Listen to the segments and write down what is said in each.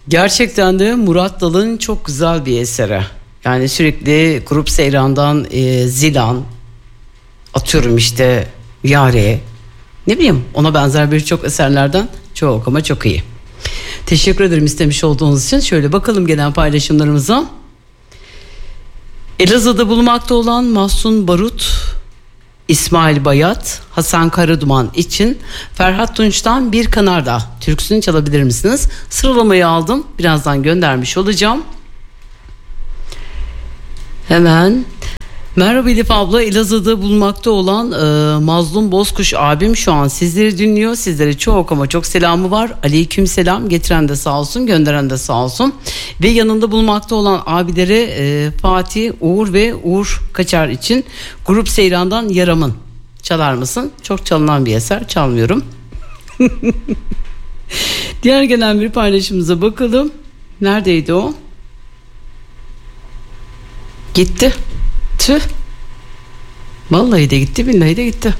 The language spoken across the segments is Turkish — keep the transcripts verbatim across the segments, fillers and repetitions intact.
Gerçekten de Murat Dal'ın çok güzel bir eseri. Yani sürekli Grup Seyran'dan e, Zilan, atıyorum işte Yare, ne bileyim ona benzer birçok eserlerden çok ama çok iyi. Teşekkür ederim istemiş olduğunuz için. Şöyle bakalım gelen paylaşımlarımıza. Elazığ'da bulunmakta olan Mahsun Barut, İsmail Bayat, Hasan Karaduman için Ferhat Tunç'tan Bir Kanarda türküsünü çalabilir misiniz? Sıralamayı aldım. Birazdan göndermiş olacağım. Hemen. Merhaba Elif abla, Elazığ'da bulunmakta olan e, Mazlum Bozkuş abim şu an sizleri dinliyor. Sizlere çok ama çok selamı var. Aleyküm selam. Getiren de sağ olsun, gönderen de sağ olsun. Ve yanında bulunmakta olan abilere e, Fatih, Uğur ve Uğur Kaçar için Grup Seyran'dan Yaramın çalar mısın? Çok çalınan bir eser, çalmıyorum. Diğer gelen bir paylaşımımıza bakalım. Neredeydi o? Gitti. Tüh. Vallahi de gitti, billahi de gitti.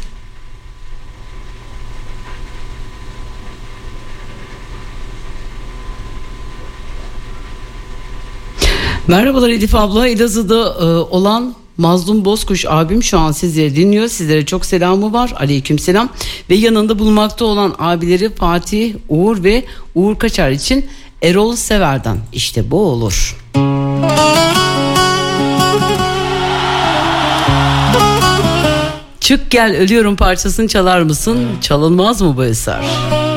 Merhabalar Elif abla, Elazığ'da e, olan Mazlum Bozkuş abim şu an sizleri dinliyor. Sizlere çok selamı var. Aleyküm selam. Ve yanında bulunmakta olan abileri Fatih, Uğur ve Uğur Kaçar için Erol Sever'den işte bu olur. Çık Gel Ölüyorum parçasını çalar mısın? Çalınmaz mı bu eser?